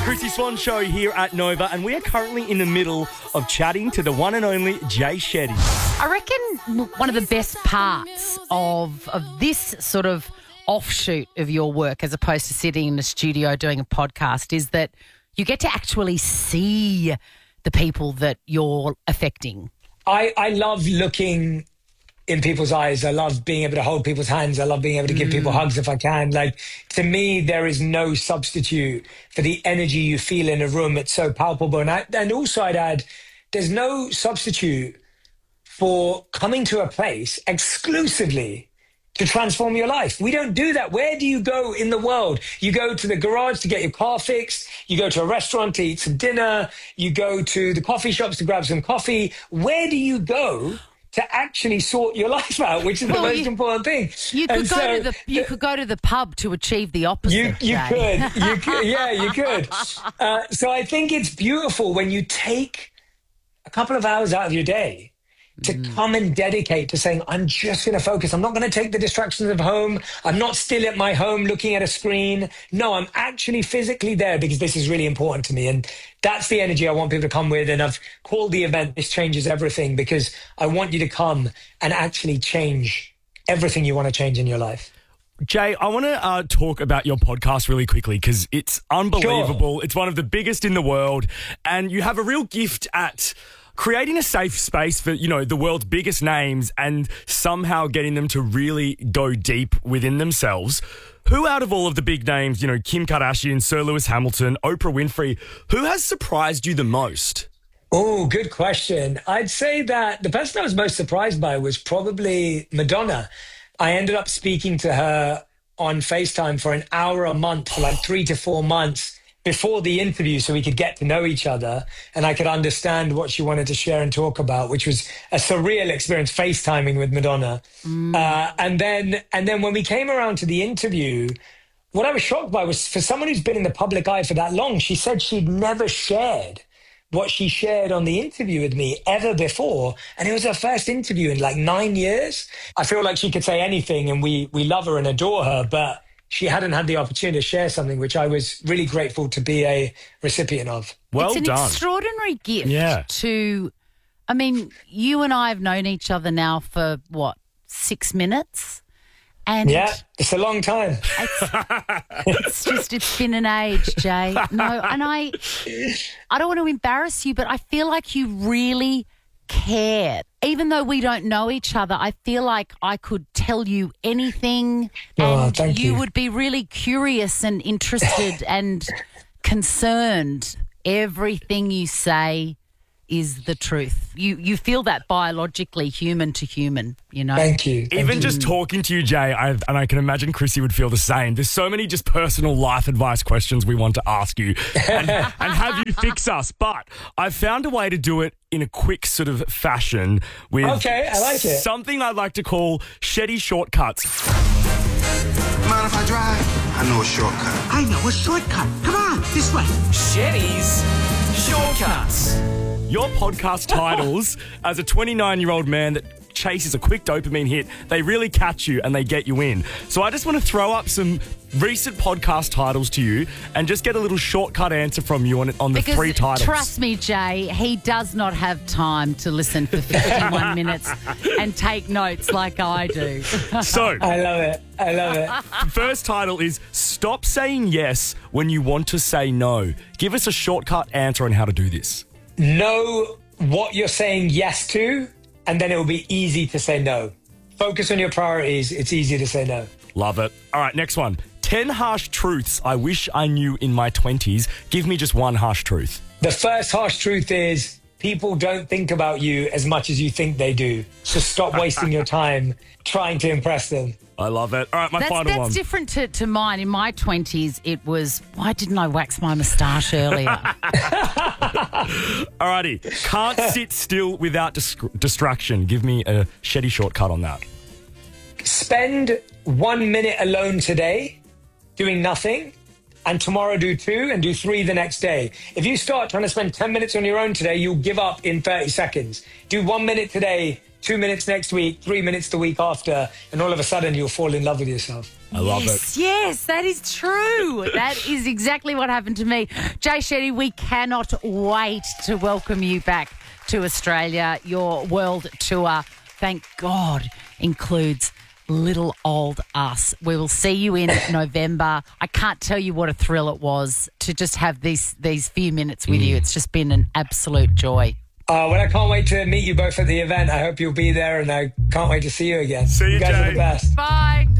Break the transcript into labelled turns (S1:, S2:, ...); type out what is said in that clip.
S1: Chrissy Swan Show here at Nova, and we are currently in the middle of chatting to the one and only Jay Shetty.
S2: I reckon one of the best parts of this sort of offshoot of your work, as opposed to sitting in the studio doing a podcast, is that you get to actually see the people that you're affecting.
S3: I love looking in people's eyes. I love being able to hold people's hands. I love being able to give people hugs if I can. Like, to me, there is no substitute for the energy you feel in a room. It's so palpable. And also I'd add, there's no substitute for coming to a place exclusively to transform your life. We don't do that. Where do you go in the world? You go to the garage to get your car fixed. You go to a restaurant to eat some dinner. You go to the coffee shops to grab some coffee. Where do you go to actually sort your life out, which is the most important thing?
S2: You could go to the pub to achieve the opposite.
S3: You could. So I think it's beautiful when you take a couple of hours out of your day to come and dedicate to saying, I'm just going to focus. I'm not going to take the distractions of home. I'm not still at my home looking at a screen. No, I'm actually physically there because this is really important to me. And that's the energy I want people to come with. And I've called the event This Changes Everything because I want you to come and actually change everything you want to change in your life.
S1: Jay, I want to talk about your podcast really quickly because it's unbelievable. Sure. It's one of the biggest in the world. And you have a real gift at creating a safe space for, the world's biggest names and somehow getting them to really go deep within themselves. Who out of all of the big names, Kim Kardashian, Sir Lewis Hamilton, Oprah Winfrey, who has surprised you the most?
S3: Oh, good question. I'd say that the person I was most surprised by was probably Madonna. I ended up speaking to her on FaceTime for an hour a month for like 3 to 4 months before the interview so we could get to know each other and I could understand what she wanted to share and talk about, which was a surreal experience, FaceTiming with Madonna. And then when we came around to the interview, what I was shocked by was for someone who's been in the public eye for that long, she said she'd never shared what she shared on the interview with me ever before. And it was her first interview in like 9 years. I feel like she could say anything and we love her and adore her, but she hadn't had the opportunity to share something, which I was really grateful to be a recipient of.
S1: Well done.
S2: It's an extraordinary gift to, you and I have known each other now for, 6 minutes? And
S3: yeah, it's a long time.
S2: It's been an age, Jay. No, and I don't want to embarrass you, but I feel like you really care. Even though we don't know each other, I feel like I could tell you anything and you would be really curious and interested and concerned. Everything you say is the truth. You feel that biologically, human to human,
S3: Thank you.
S1: Even just talking to you, Jay, and I can imagine Chrissy would feel the same. There's so many just personal life advice questions we want to ask you and have you fix us. But I've found a way to do it in a quick sort of fashion with
S3: I like it.
S1: Something I like to call Shetty shortcuts.
S4: Mind if I drive? I know a shortcut.
S5: I know a shortcut. Come on, this way.
S6: Shetty's Shortcuts.
S1: Your podcast titles, as a 29-year-old man that chases a quick dopamine hit, they really catch you and they get you in. So I just want to throw up some recent podcast titles to you and just get a little shortcut answer from you on the 3 titles.
S2: Trust me, Jay, he does not have time to listen for 51 minutes and take notes like I do.
S1: So
S3: I love it.
S1: The first title is Stop Saying Yes When You Want to Say No. Give us a shortcut answer on how to do this.
S3: Know what you're saying yes to, and then it will be easy to say no. Focus on your priorities. It's easy to say no.
S1: Love it. All right, next one. 10 harsh truths I wish I knew in my 20s. Give me just one harsh truth.
S3: The first harsh truth is people don't think about you as much as you think they do. So stop wasting your time trying to impress them.
S1: I love it. All right, my final one.
S2: That's different to mine. In my 20s, it was, why didn't I wax my moustache earlier?
S1: All righty. Can't sit still without distraction. Give me a Shetty shortcut on that.
S3: Spend 1 minute alone today doing nothing, and tomorrow do 2 and do 3 the next day. If you start trying to spend 10 minutes on your own today, you'll give up in 30 seconds. Do 1 minute today, 2 minutes next week, 3 minutes the week after, and all of a sudden you'll fall in love with yourself.
S1: I love it.
S2: Yes, that is true. That is exactly what happened to me. Jay Shetty, we cannot wait to welcome you back to Australia. Your world tour, thank God, includes Little Old Us. We will see you in November. I can't tell you what a thrill it was to just have these few minutes with you. It's just been an absolute joy.
S3: Well, I can't wait to meet you both at the event. I hope you'll be there, and I can't wait to see you again.
S1: See you,
S3: guys
S1: Jay.
S3: are the best.
S2: Bye.